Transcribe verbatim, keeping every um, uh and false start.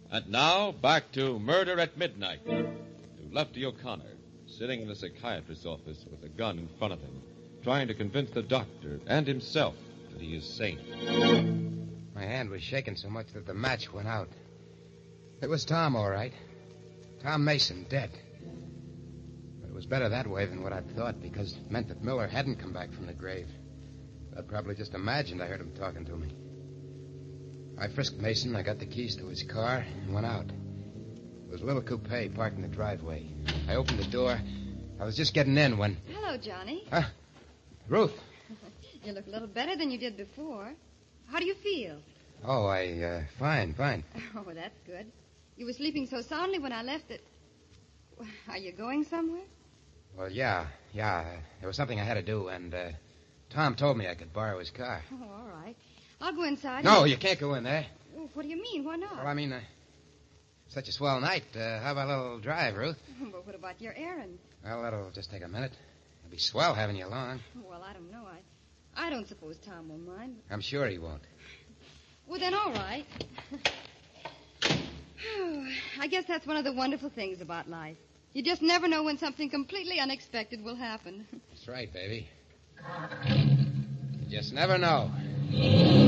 And now, back to Murder at Midnight. To Lefty O'Connor, sitting in the psychiatrist's office with a gun in front of him, trying to convince the doctor and himself that he is sane. My hand was shaking so much that the match went out. It was Tom, all right. Tom Mason, dead. But it was better that way than what I'd thought, because it meant that Miller hadn't come back from the grave. I'd probably just imagined I heard him talking to me. I frisked Mason, I got the keys to his car, and went out. It was a little coupe parked in the driveway. I opened the door. I was just getting in when... Hello, Johnny. Huh? Ruth. You look a little better than you did before. How do you feel? Oh, I, uh, fine, fine. Oh, that's good. You were sleeping so soundly when I left it. Are you going somewhere? Well, yeah, yeah. There was something I had to do, and, uh, Tom told me I could borrow his car. Oh, all right. I'll go inside. No, and... you can't go in there. Oh, what do you mean? Why not? Well, I mean, uh, such a swell night. Uh, how about a little drive, Ruth? But what about your errand? Well, that'll just take a minute. It'll be swell having you along. Well, I don't know. I, I don't suppose Tom will mind. I'm sure he won't. Well, then, all right. I guess that's one of the wonderful things about life. You just never know when something completely unexpected will happen. That's right, baby. You just never know.